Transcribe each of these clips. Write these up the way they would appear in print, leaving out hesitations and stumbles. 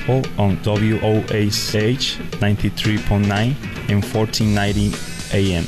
Baseball on WOAH 93.9 and 1490 AM.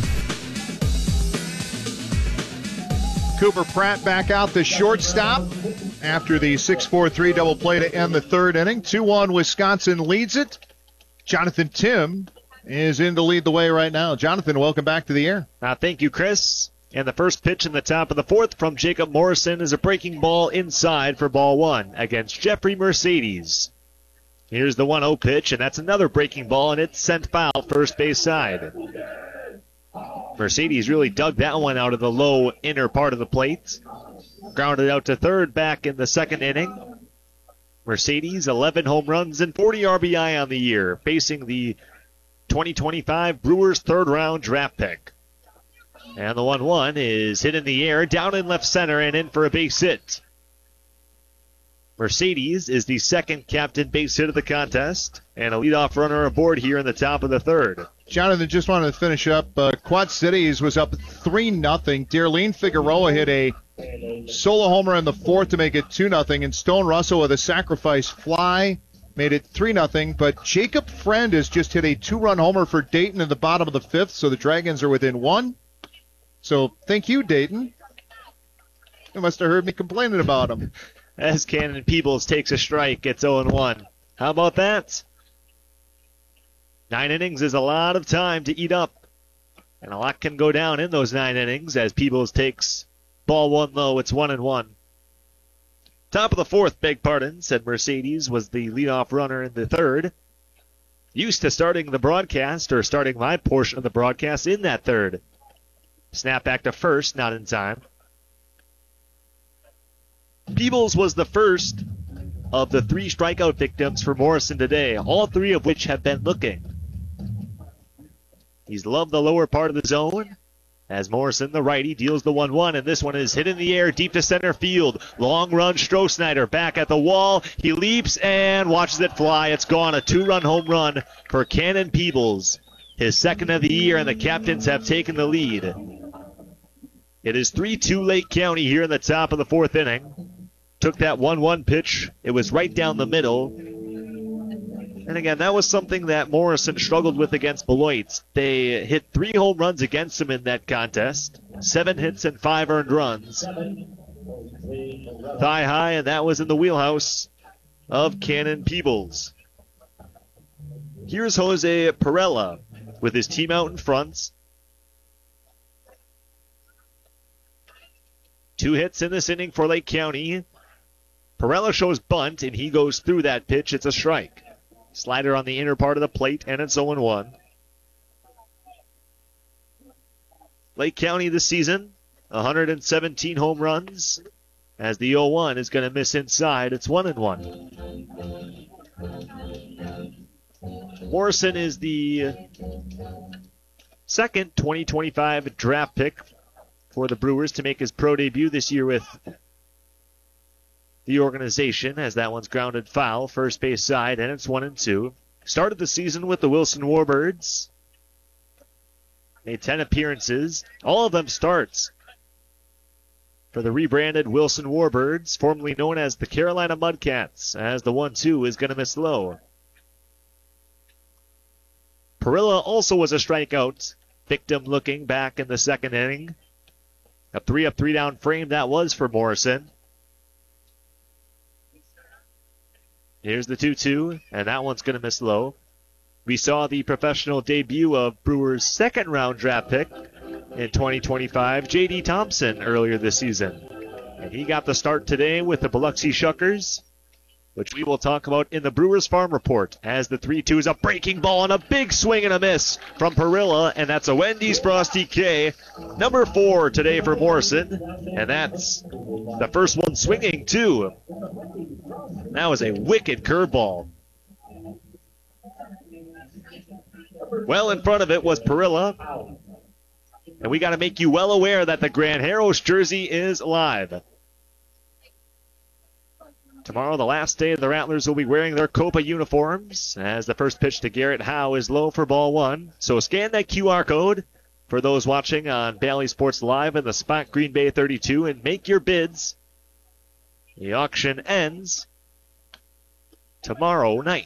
Cooper Pratt back out the shortstop after the 6-4-3 double play to end the third inning. 2-1 Wisconsin leads it. Jonathan Tim is in to lead the way right now. Jonathan, welcome back to the air. Thank you, Chris. And the first pitch in the top of the fourth from Jacob Morrison is a breaking ball inside for ball one against Jeffrey Mercedes. Here's the 1-0 pitch, and that's another breaking ball, and it's sent foul first base side. Mercedes really dug that one out of the low inner part of the plate. Grounded out to third back in the second inning. Mercedes, 11 home runs and 40 RBI on the year, facing the 2025 Brewers third-round draft pick. And the 1-1 is hit in the air, down in left center, and in for a base hit. Mercedes is the second captain base hit of the contest, and a leadoff runner aboard here in the top of the third. Jonathan, just wanted to finish up. Quad Cities was up 3-0. Darlene Figueroa hit a solo homer in the fourth to make it 2-0, and Stone Russell with a sacrifice fly made it 3-0. But Jacob Friend has just hit a 2-run homer for Dayton in the bottom of the fifth, so the Dragons are within one. So thank you, Dayton. You must have heard me complaining about him. As Cannon Peebles takes a strike, it's 0-1. How about that? 9 innings is a lot of time to eat up. And a lot can go down in those 9 innings as Peebles takes ball one low. It's 1-1. Top of the fourth, beg pardon, said Mercedes was the leadoff runner in the third. Used to starting the broadcast, or starting my portion of the broadcast in that third. Snap back to first, not in time. Peebles was the first of the 3 strikeout victims for Morrison today, all 3 of which have been looking. He's loved the lower part of the zone as Morrison, the righty, deals the 1-1, and this one is hit in the air deep to center field. Long run, Strohsnyder back at the wall. He leaps and watches it fly. It's gone, a 2-run home run for Cannon Peebles. His second of the year, and the captains have taken the lead. It is 3-2 Lake County here in the top of the fourth inning. Took that 1-1 pitch. It was right down the middle. And again, that was something that Morrison struggled with against Beloit. They hit 3 home runs against him in that contest. 7 hits and 5 earned runs. Thigh high, and that was in the wheelhouse of Cannon Peebles. Here's Jose Perella with his team out in front. 2 hits in this inning for Lake County. Perella shows bunt, and he goes through that pitch. It's a strike. Slider on the inner part of the plate, and it's 0-1. Lake County this season, 117 home runs. As the 0-1 is going to miss inside, it's 1-1. Morrison is the second 2025 draft pick for the Brewers to make his pro debut this year with the organization, as that one's grounded foul, first base side, and it's 1-2. Started the season with the Wilson Warbirds. Made 10 appearances. All of them starts for the rebranded Wilson Warbirds, formerly known as the Carolina Mudcats, as the 1-2 is going to miss low. Perilla also was a strikeout victim looking back in the second inning. A 3-up, 3-down frame that was for Morrison. Here's the 2-2, and that one's going to miss low. We saw the professional debut of Brewers' second-round draft pick in 2025, J.D. Thompson, earlier this season. And he got the start today with the Biloxi Shuckers, which we will talk about in the Brewers Farm Report, as the 3-2 is a breaking ball and a big swing and a miss from Perilla, and that's a Wendy's Frosty K, number 4 today for Morrison, and that's the first one swinging, too. That was a wicked curveball. Well in front of it was Perilla, and we got to make you well aware that the Grand Harrows jersey is live. Tomorrow, the last day, the Rattlers will be wearing their Copa uniforms, as the first pitch to Garrett Howe is low for ball 1. So scan that QR code for those watching on Bally Sports Live in the spot Green Bay 32 and make your bids. The auction ends tomorrow night.